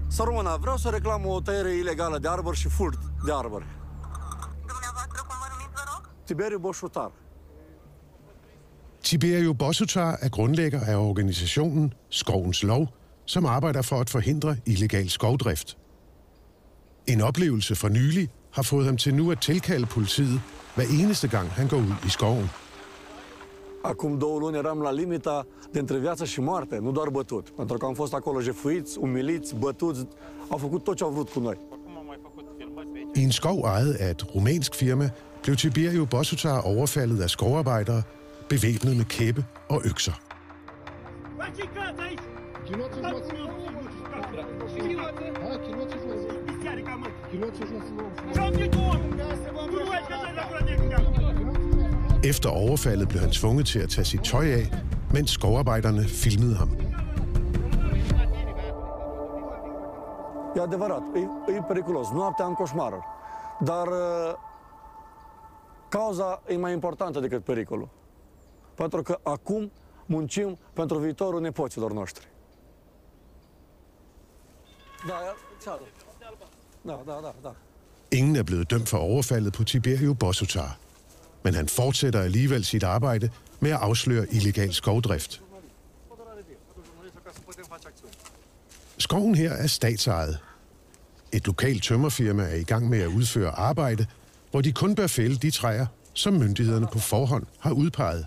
Să rămână, vreau să reclam o tăiere ilegală de arbori și furt de arbori. Dumneavoastră, cum vă numiți, vă rog? Tiberiu Boșutar. Tiberiu Bosutar er grundlægger af organisationen Skovens Lov, som arbejder for at forhindre illegal skovdrift. En oplevelse for nylig har fået ham til nu at tilkalde politiet hver eneste gang han går ud i skoven. Acum 2 luni eram la limita de între viață și moarte, nu doar bătut. Pentru că am fost acolo jefuiți, umiliți, bătuți, au făcut tot ce au vrut cu noi. I en skov ejet af et rumænsk firma blev Tiberiu Bosutar overfaldet af skovarbejdere, bevæbnet med kæppe og økser. Efter overfaldet blev han tvunget til at tage sit tøj af, mens skovarbejderne filmede ham. E adevărat, e periculos. Noaptea am coșmaruri. Dar cauza e mai importantă decât pericolul. Pentru că acum muncim pentru viitorul nepoților noștri. Da. Ingen er blevet dømt for overfaldet på Tiberiu Bosutar, men han fortsætter alligevel sit arbejde med at afsløre illegal skovdrift. Skoven her er statsejet. Et lokalt tømmerfirma er i gang med at udføre arbejde, hvor de kun bør fælde de træer, som myndighederne på forhånd har udpeget.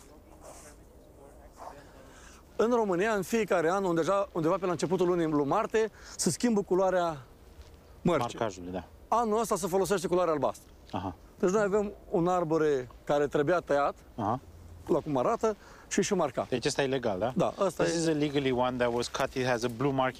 În România, în fiecare an, undeva pe la începutul lunii martie, se schimbă culoarea mărcii. Marcajul, da. Anul ăsta se folosește culoarea albastră. Aha. Deci noi avem un arbore care trebuia tăiat, la cum arată, și marcat. Deci ăsta e legal, da? Da, ăsta This is a legally one that was cut. It has a blue marking.